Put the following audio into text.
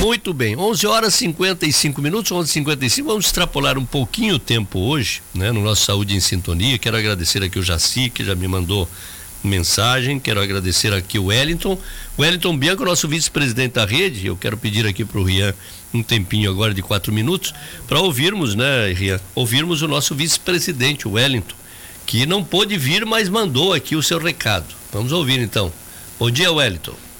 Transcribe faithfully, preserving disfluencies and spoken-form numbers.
Muito bem, onze horas e cinquenta e cinco minutos, onze e cinquenta e cinco, vamos extrapolar um pouquinho o tempo hoje, né, no nosso Saúde em Sintonia. Quero agradecer aqui o Jaci, que já me mandou mensagem, quero agradecer aqui o Wellington, Wellington Bianco, nosso vice-presidente da rede. Eu quero pedir aqui para o Rian um tempinho agora de quatro minutos, para ouvirmos, né, Rian, ouvirmos o nosso vice-presidente, o Wellington, que não pôde vir, mas mandou aqui o seu recado. Vamos ouvir então. Bom dia, Wellington.